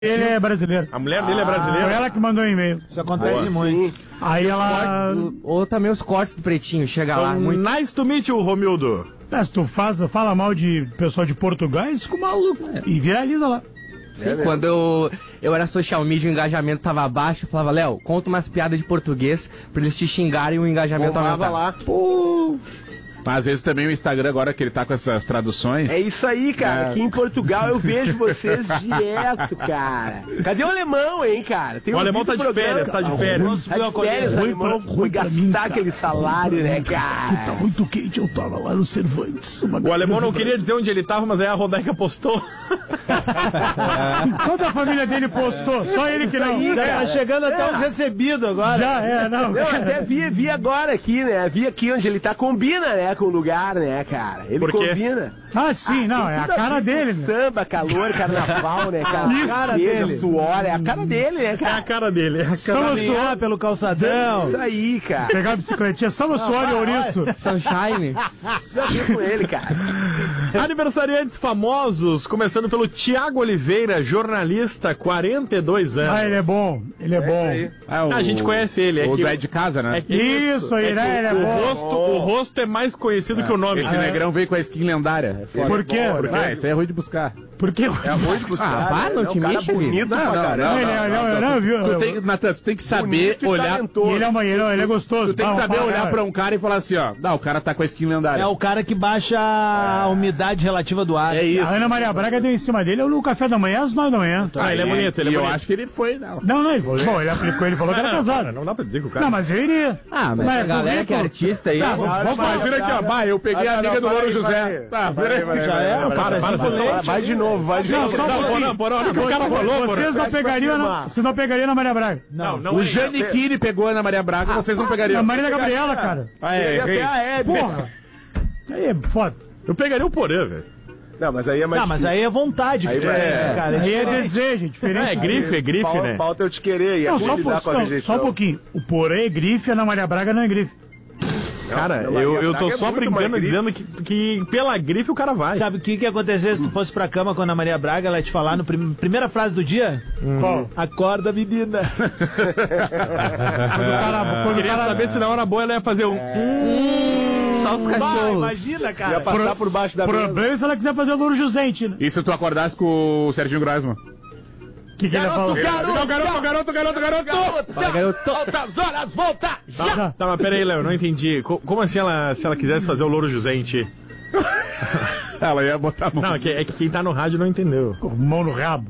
Ele é brasileiro. A mulher dele é brasileira? Foi ela que mandou um e-mail. Isso acontece muito. Aí ela... Ou também os cortes do Pretinho, chega lá. Muito... Nice to meet you, Romildo. Se tu fala mal de pessoal de Portugal, fica maluco. E viraliza lá. Sim, quando eu era social media, o engajamento tava baixo, eu falava, Léo, conta umas piadas de português pra eles te xingarem e o engajamento aumentar. Lá. Pô... Mas às vezes também o Instagram, agora que ele tá com essas traduções... É isso aí, cara. Aqui em Portugal eu vejo vocês direto, cara. Cadê o alemão, hein, cara? O alemão tá de férias, tá de férias. Tá de férias, o alemão foi gastar aquele salário, né, cara? Tá muito quente, eu tava lá no Cervantes. O alemão não queria dizer onde ele tava, mas aí a Rodaica postou. Toda a família dele postou, só ele que não. Já tá chegando até os recebidos agora. Já não. Eu até vi agora aqui, né? Vi aqui onde ele tá, combina, né, com o lugar, né, cara? Ele Por quê? combina. Ah, sim, não, é a cara dele, né? Samba, calor, carnaval, né, cara? Isso, cara dele. dele. Suor, é a cara dele, né, É a cara? cara dele. Samba Pelo calçadão. Isso aí, cara. Pegar a bicicletinha, samba suor e ouriço. Sunshine. Já vi com ele, cara. Aniversariantes famosos, começando pelo Tiago Oliveira, jornalista, 42 anos. Ah, ele é bom, ele é bom. A gente conhece ele. O do É de Casa, né? É que Isso aí, né? Ele é bom. o rosto é mais conhecido que o nome. Esse negrão veio com a skin lendária. É foda. Por quê? Ah, isso aí é ruim de buscar. Por quê? É muito buscar. não te mexe, bonito pra caramba. Natan, tu tem que saber Bonito e olhar... talentoso. Ele é gostoso. Tu tem que saber olhar pra um cara e falar assim, ó, não, o cara tá com a skin lendária. É o cara que baixa a umidade relativa do ar. É isso. A Ana Maria Braga deu em cima dele no café da manhã às 9 da manhã. Ele é bonito, ele é E eu bonito. acho que ele foi, não. Não, ele falou. Bom, ele aplicou, ele falou que era casado. Não dá pra dizer que o cara... Não, mas eu iria. Ah, mas a galera que é artista aí... Vamos falar. Vira aqui, ó, vai, eu peguei a amiga do Louro José. Tá, Já é, o cara vai de novo, vai de novo. Olha o que o cara falou, Vocês não pegariam na Maria Braga. Não O Giannichini pegou a Ana Maria Braga, vocês não A pegariam. Maria da Gabriela, cara. Ah, é, errei. Porra. Aí é foda. Eu pegaria o Porã, velho. Não, mas aí é mais Não, mas aí é vontade. Aí cara. Aí é diferente. desejo, é diferente. É grife, né? Falta eu te querer e Não, é só, lidar com a rejeição. só um pouquinho. O Porã é grife, a Ana Maria Braga não é grife. Cara, Não, eu tô é só muito brincando mais dizendo que pela grife o cara vai. Sabe o que ia acontecer se tu fosse pra cama com a Ana Maria Braga, ela ia te falar no primeira frase do dia? Qual? Acorda, menina. Quando Queria saber se na hora boa ela ia fazer um... Só os cachorros. Imagina, Ia cara. passar por baixo da O mesa. problema é se ela quiser fazer o Louro Jusente, né? E se tu acordasse com o Serginho Grossman? O que ele ia falar? Garoto. Altas horas, volta! Tá, mas pera aí, Léo, eu não entendi. Como assim se ela quisesse fazer o Louro Jusente? Ela ia botar a mão. Não, é que quem tá no rádio não entendeu. Mão no rabo.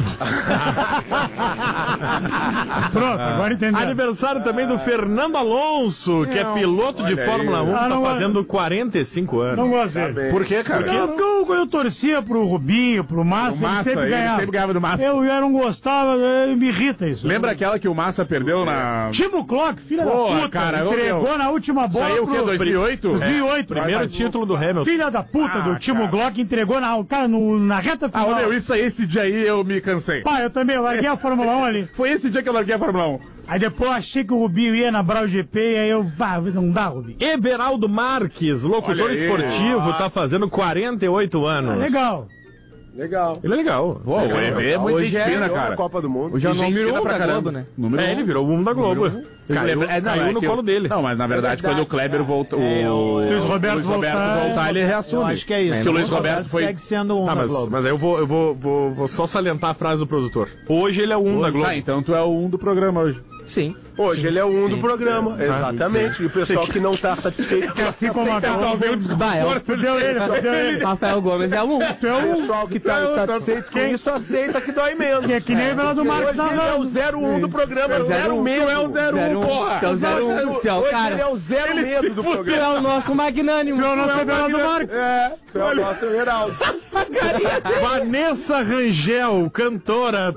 Pronto, agora entendeu. Aniversário também do Fernando Alonso, que é piloto de Olha Fórmula aí. 1, tá não fazendo 45 anos. Não gosto dele. Por quê, cara? Porque eu torcia pro Rubinho, pro Massa, O Massa, ele sempre ganhava. do Massa. Eu não gostava, me irrita isso. Lembra aquela que o Massa perdeu na... Timo Clock, filha Porra, da puta, cara, entregou na última bola Saiu o quê, 2008? 2008. Primeiro título do Hamilton. Filha da puta do Timo Glock entregou na reta Ah, final. meu, isso aí, esse dia aí eu me cansei. Pá, eu também larguei a Fórmula 1 ali. Foi esse dia que eu larguei a Fórmula 1. Aí depois eu achei que o Rubinho ia na Brau GP e aí eu, não dá, Rubinho. Everaldo Marques, locutor Olha aí. esportivo, tá fazendo 48 anos. Legal. Legal. Ele é legal. Pô, o EV é muito gente fina, Ganhou cara. na Copa do Mundo. Hoje é o Gente número fina 1 pra da caramba. Globo, né? Número Ele virou o mundo da Globo. Caiu no que colo dele. Não, mas na verdade, quando o Kleber voltou, o Luiz Roberto voltar, ele reassume. Eu acho que é isso. Se o Luiz Roberto foi... segue sendo um Ah, da mas Globo. aí eu vou só salientar a frase do produtor. Hoje ele é o 1 da Globo. Ah, então tu é o 1 do programa hoje. Sim. Hoje ele é o 1 do programa. Exatamente. E o pessoal que não tá satisfeito. Assim como a Fudeu ele. Rafael Gomes é um. O pessoal que tá insatisfeito com isso aceita que dói menos. Que nem o Everaldo Marques Hoje ele é o 01 do programa, é o 0 mesmo. é o 01, porra. Tu é o 01. Tu é o Hoje ele cara. é o 0 mesmo do Tu programa. é o nosso magnânimo. Tu é o nosso Everaldo Marques. Tu é o nosso Everaldo. Vanessa Rangel, cantora.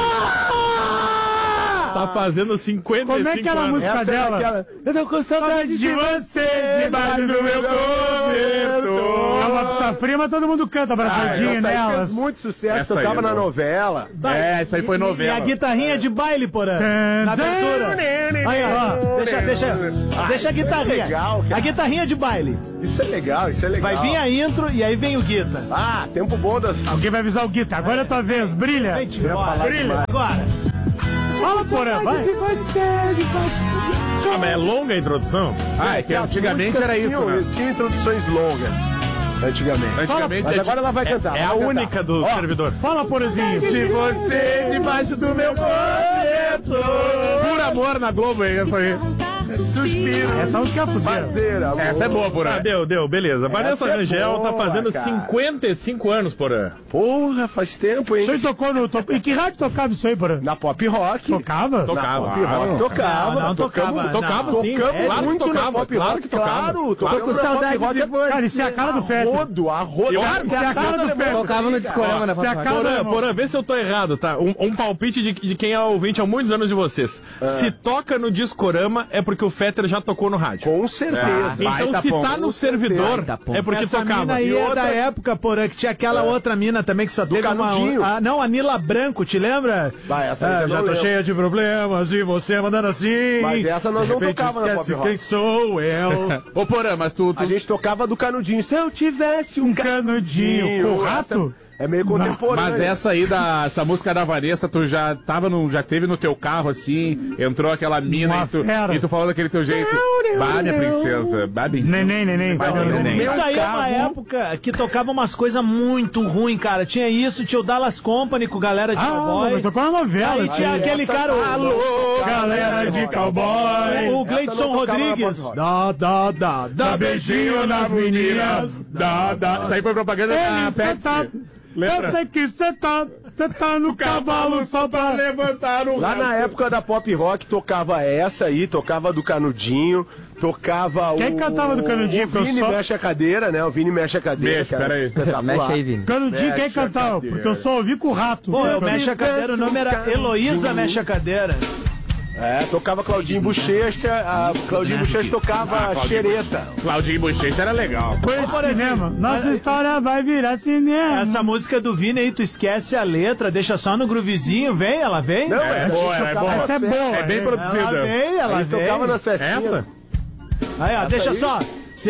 Tá fazendo 55 Como é que era a anos. música dela? Eu tô com saudade De você, debaixo do meu cobertor. É uma pizza fria, mas todo mundo canta abraçadinho Essa aí nelas. fez muito sucesso, Essa aí tocava é na boa. novela. Essa aí foi E novela. a guitarrinha de baile, Porã. Na abertura. Aí, ó. Deixa a guitarrinha. legal, cara. A guitarrinha de baile. Isso é legal, isso é legal. Vai vir a intro e aí vem o guitar. Ah, tempo bom das... Alguém vai avisar o Guita. Agora é tua vez. Brilha. Vem te embora. Brilha. Agora. Fala, Porã, vai. Ah, mas é longa a introdução? Ah, é que antigamente era isso, né? Tinha introduções longas, antigamente. Antigamente Mas agora ela vai cantar. É a vai cantar. única do servidor. Fala, Porãzinho. Se você debaixo do meu cobertor. Por amor na Globo, é isso aí. Suspiro. Essa música é fudeira. Parceira. Essa é boa, por Ah, aí. deu, beleza. Vanessa é Rangel tá boa, fazendo cara. 55 anos, porra. Porra, faz tempo, hein? Isso aí tocou no... Em que rádio tocava isso aí, Porã? Na Pop Rock. Tocava? Na Tocava. Pop Rock tocava. Não tocava. Tocava não. sim. Tocamos Claro que muito tocava, na Pop claro Rock, que tocava. claro. Claro. Tocamos com na saudade Pop Rock. de você. Cara, isso é a cara do Fetter. A rodo. Isso é a cara do Fetter. Tocava no discorama, né? Isso é a Papai? cara do Porã, irmão. Porã, vê se eu tô errado, tá? Um palpite de quem é ouvinte há muitos anos de vocês. Se toca no Discorama, é porque o Fetter já tocou no rádio. Com certeza. Então, Baita se ponto. tá no servidor, Baita ponto. é porque Essa tocava. mina aí E é outra- da época, Porã, que tinha aquela outra mina também que só teve Canudinho. não, a Nila Branco, te lembra? Vai, essa aí eu já não tô lembro. cheia de problemas e você mandando assim. Mas essa nós não De repente tocava na esquece Pop Rock. quem sou eu. Ô, Porã, mas tu... A gente tocava do Canudinho. Se eu tivesse um Canudinho. Com rato? É meio contemporâneo. Mas essa aí, essa música da Vanessa, tu já teve no teu carro, assim, entrou aquela mina Uma fera. e tu falou daquele teu jeito. Bah, minha princesa. Bah, bem... Neném. Vai, neném. Isso aí é uma carro. época que tocava umas coisas muito ruins, cara. Tinha isso, tinha o Dallas Company com galera de Ah, cowboy. mas tocou na novela. Aí isso tinha aí. aquele cara, o Galera de cowboy. o Gleidson Essa não tocava na Rodrigues. Pop Dá beijinho nas meninas. Isso aí foi propaganda da Ele, cê Pepsi. tá... Lembra? Eu sei que você tá no cavalo só pra... levantar o Lá na época da Pop Rock tocava essa aí, tocava do Canudinho, tocava o... Quem cantava do Canudinho? O Porque eu Vini só- mexe a cadeira, né? O Vini mexe a cadeira. Mexe, que era peraí. espetacular. Mexe aí, Vini. Canudinho, quem Mexe a cantava? cadeira. Porque eu só ouvi com o rato. Pô, eu mexe a cadeira, o nome era Heloísa Mexe a Cadeira. É, tocava Claudinho Bochecha, a Claudinho Bochecha tocava Xereta. Claudinho Bochecha era legal. Coisa de Por exemplo, cinema. Nossa mas- história vai virar cinema. Essa música do Vini aí, tu esquece a letra, deixa só no groovezinho, vem, ela vem? Não, É boa, é boa. Essa é boa. É bem Ela produzida. vem, ela A gente tocava vem. nas festinhas. Essa? Aí, ó, deixa aí- só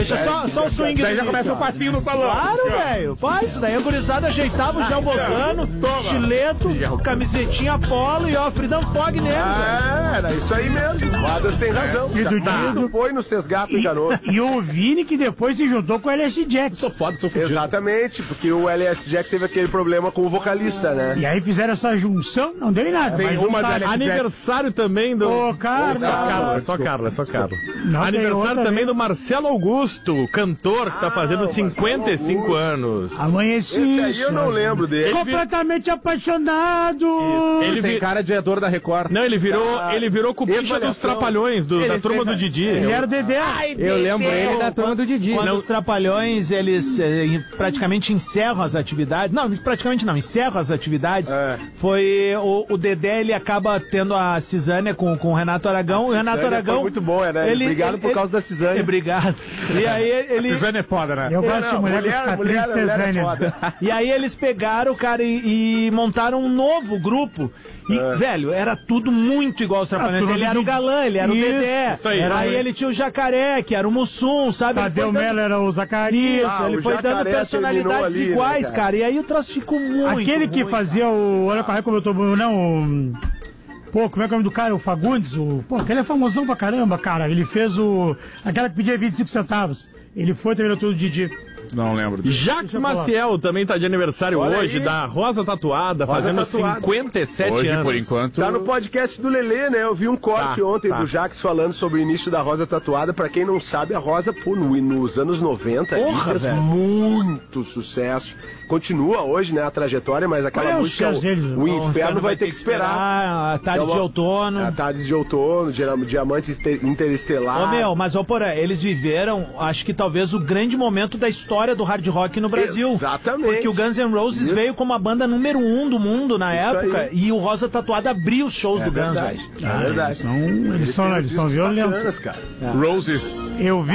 o swing Daí do já início, começa ó. o passinho no salão. Claro, velho. Faz isso daí. A gurizada ajeitava o gel bozano, estileto, camisetinha polo e ó, Freedom Fog neles, velho. Era isso aí mesmo. O Adas tem razão. E do Já Dido. foi no Sesgato enganoso. E o Vini que depois se juntou com o LS Jackson. Sou foda, sou fudido. Exatamente, porque o LS Jack teve aquele problema com o vocalista, né? E aí fizeram essa junção, não deu em nada. Sim, mas uma juntaram. da- Aniversário também do... Ô, cara. Só Carla. Não, tem Aniversário outra também vez. do Marcelo Augusto, cantor que tá fazendo o Marcelo 55 Augusto. anos. Amanheci. Esse aí eu não lembro dele. Completamente apaixonado. Ele Tem vi- cara de ator da Record. Não, ele virou cupincha dos Avaliação. Trapalhões, da turma do Didi. Ele era o Dedé. Eu lembro ele da turma do Didi. Quando os Trapalhões, eles praticamente encerram as atividades. Não, praticamente não, encerram as atividades. Foi o Dedé, ele acaba tendo a cisânia com o Renato Aragão. O Renato Cisânia Aragão. foi muito boa, né? Obrigado por causa da cisânia. Obrigado. E aí ele. Suzane é foda, né? Eu gosto de Não, mulher com cicatriz mulher é Cesânia. foda. E aí eles pegaram, cara, e montaram um novo grupo. E, velho, era tudo muito igual aos Trapalhões. tudo Ele era o de- galã, ele era o Isso, Dedé. isso aí. Aí ele tinha o Jacaré, que era o Mussum, sabe? Ele Tadeu foi dando- Mello era o Zacarias. Isso, ele o foi Jacaré dando personalidades terminou ali, iguais, né, cara? cara. E aí o troço ficou muito Aquele que ruim, fazia o... Olha como eu tô... Não, Pô, como é que é o nome do cara? O Fagundes? Pô, aquele é famosão pra caramba, cara. Ele fez o... Aquela que pedia 25 centavos. Ele foi terminou tudo Didi. Não lembro disso. Jacques eu falar. Maciel também tá de aniversário Olha hoje, aí. da Rosa Tatuada, fazendo Tatuada. 57 Hoje, anos. por enquanto... Tá no podcast do Lelê, né? Eu vi um corte ontem do Jax falando sobre o início da Rosa Tatuada. Pra quem não sabe, a Rosa, pô, nos anos 90, Porra, fez velho. muito sucesso. Continua hoje, né, a trajetória, mas aquela Qual é o música, sucesso deles? o Inferno vai ter que esperar. A tarde É uma- de outono. A Tardes de Outono, Diamante Interestelar. Ô meu, mas ô Porã, eles viveram, acho que talvez o grande momento da história do hard rock no Brasil. Exatamente. Porque o Guns N' Roses Isso. veio como a banda número 1 do mundo na Isso época aí. e o Rosa Tatuada abriu os shows do Guns, velho. É verdade. Eles são violentos. Bacanas, cara. Roses. Eu vi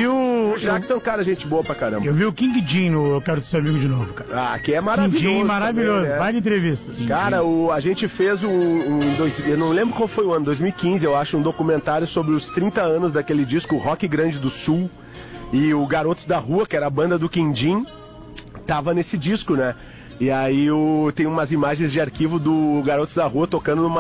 o Jackson é um cara gente boa pra caramba. Eu vi o King Jin no Eu Quero Ser Seu Amigo de Novo, cara. Ah, que é maravilhoso. King Jin, maravilhoso. Também, né? Vai de entrevista. Cara, a gente fez eu não lembro qual foi o ano, 2015, eu acho, um documentário sobre os 30 anos daquele disco Rock Grande do Sul. E o Garotos da Rua, que era a banda do Quindim, tava nesse disco, né? E aí tem umas imagens de arquivo do Garotos da Rua tocando numa